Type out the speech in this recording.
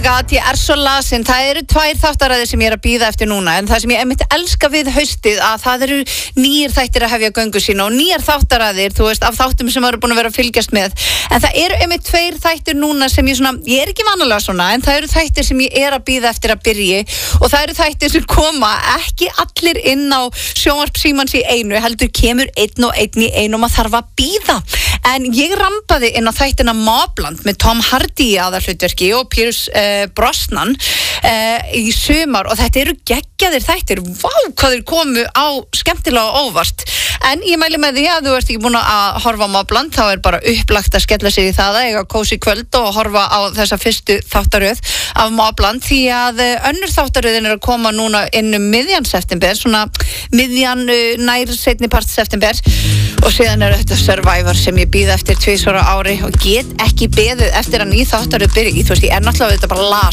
god, ég svo lasin. Það eru 2 þáttaraðir sem ég að bíða eftir núna, en það sem ég einmitt elska við haustið að það eru nýir þættir að hefja göngu sína og nýjar þáttaraðir, þú veist, af þáttum sem eru búin að vera að fylgjast með. En það eru einmitt 2 þættir núna sem ég ekki vanalega svona, en það eru þættir sem ég að bíða eftir að byrja og það eru þættir sem koma ekki allir inn á sjónvarp Símans í einu, heldur kemur einn og maður þarf að bíða. En ég rampaði inn á þættina Mobland með Tom Hardy í aðalhlutverki og Pierce Brosnan í sumar og þetta eru geggjaðir þættir. Vá, hvað þeir komu á skemmtilega og óvart. En ég mæli með því að þú ert ekki búin að horfa á Mobland, þá bara upplagt að skella sig í það að eiga kósí kvöld og horfa á þessa fyrstu þáttaröð af Mobland því að önnur þáttaröðin að koma núna inn miðjan september, svona miðjan nær seinni part september og síðan þetta Survivor sem ég bíða eftir 2 ári og get ekki beðið eftir að ný þáttaröð byrja. Þú veist, ég náttúrulega þetta bara las